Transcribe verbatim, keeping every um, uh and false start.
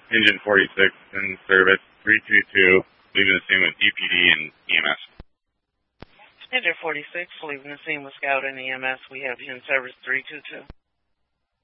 Engine forty-six in service, three two two, leaving the scene with D P D and E M S. Engine forty-six, leaving the scene with Scout and E M S. We have you in service three two two.